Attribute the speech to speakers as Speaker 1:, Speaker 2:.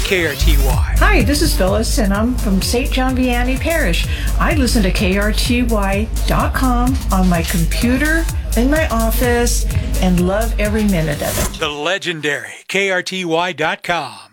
Speaker 1: KRTY.
Speaker 2: Hi, this is Phyllis, and I'm from St. John Vianney Parish. I listen to KRTY.com on my computer, in my office, and love every minute of it.
Speaker 1: The legendary KRTY.com.